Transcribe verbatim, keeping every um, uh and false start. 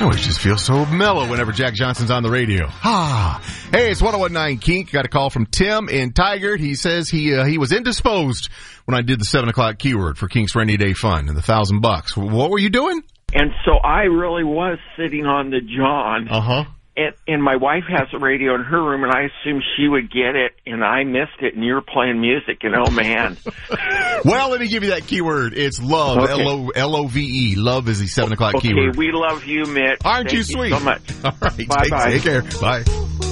I always just feel so mellow whenever Jack Johnson's on the radio. Ah. Hey, it's one oh one nine Kink. Got a call from Tim in Tigard. He says he uh, he was indisposed when I did the seven o'clock keyword for Kink's Rainy Day Fun and the thousand bucks. What were you doing? And so I really was sitting on the John. Uh-huh. And, and my wife has a radio in her room, and I assumed she would get it, and I missed it, and you were playing music, and oh, man. Well, let me give you that keyword. It's love, Okay. L O L O V E. Love is the seven o'clock okay, keyword. we love you, Mitch. Aren't Thank you sweet? so much. All right. Bye-bye. Take, take care. Bye.